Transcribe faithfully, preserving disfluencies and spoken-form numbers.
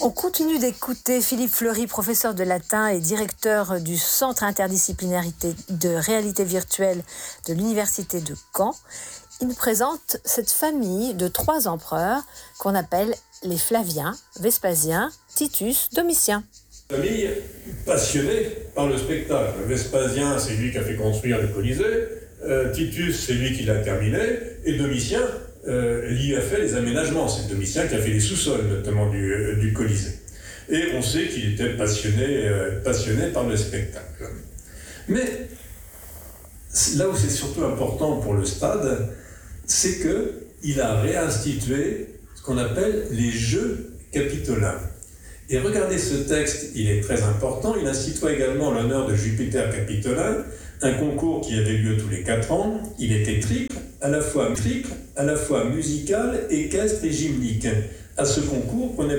On continue d'écouter Philippe Fleury, professeur de latin et directeur du Centre interdisciplinarité de réalité virtuelle de l'Université de Caen. Il nous présente cette famille de trois empereurs qu'on appelle les Flaviens, Vespasien, Titus, Domitien. Famille passionnée par le spectacle. Vespasien, c'est lui qui a fait construire le Colisée. Euh, Titus, c'est lui qui l'a terminé. Et Domitien, euh, il a fait les aménagements. C'est Domitien qui a fait les sous-sols, notamment du, euh, du Colisée. Et on sait qu'il était passionné, euh, passionné par le spectacle. Mais là où c'est surtout important pour le stade, c'est qu'il a réinstitué ce qu'on appelle les Jeux capitolins. Et regardez ce texte, il est très important. Il institue également l'honneur de Jupiter Capitolin, un concours qui avait lieu tous les quatre ans. Il était triple, à la fois triple, à la fois musical, équestre et gymnique. À ce concours, prenait